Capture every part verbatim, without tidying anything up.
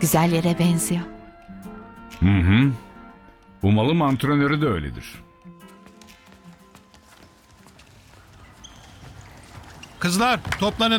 güzel yere benziyor. Hı hı. Umalım antrenörü de öyledir. Kızlar toplanın.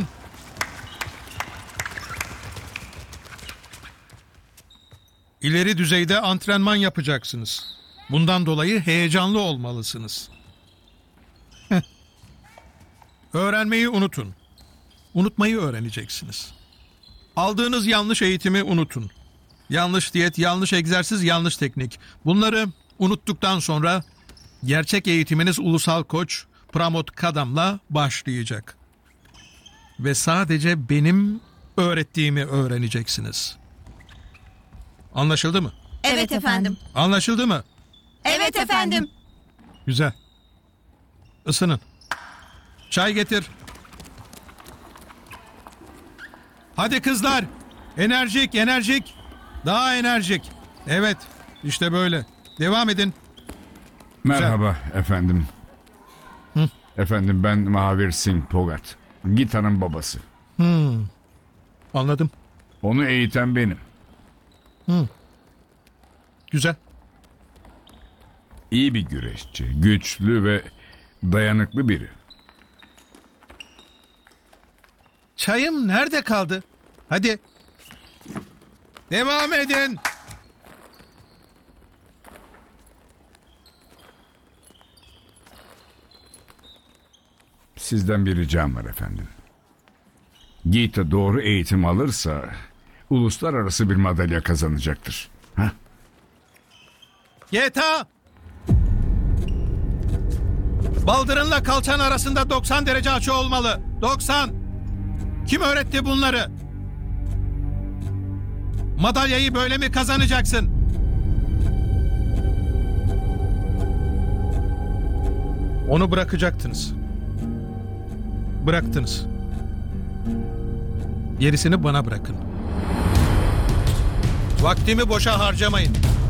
İleri düzeyde antrenman yapacaksınız. Bundan dolayı heyecanlı olmalısınız. Heh. Öğrenmeyi unutun. Unutmayı öğreneceksiniz. Aldığınız yanlış eğitimi unutun. Yanlış diyet, yanlış egzersiz, yanlış teknik. Bunları unuttuktan sonra gerçek eğitiminiz ulusal koç Pramod Kadam'la başlayacak. Ve sadece benim öğrettiğimi öğreneceksiniz. Anlaşıldı mı? Evet efendim. Anlaşıldı mı? Evet efendim. Güzel. Isının. Çay getir. Hadi kızlar. Enerjik, enerjik. Daha enerjik. Evet, işte böyle. Devam edin. Merhaba efendim. Hı? Efendim ben Mahavir Singh Pogat. Gita'nın babası. Hmm. Anladım. Onu eğiten benim. Güzel. İyi bir güreşçi, güçlü ve dayanıklı biri. Çayım nerede kaldı? Hadi. Devam edin. Sizden bir ricam var efendim. Gita doğru eğitim alırsa uluslararası bir madalya kazanacaktır. Hah? Geta! Baldırınla kalçan arasında doksan derece açı olmalı. doksan. Kim öğretti bunları? Madalyayı böyle mi kazanacaksın? Onu bırakacaktınız. Bıraktınız. Gerisini bana bırakın. Vaktimi boşa harcamayın.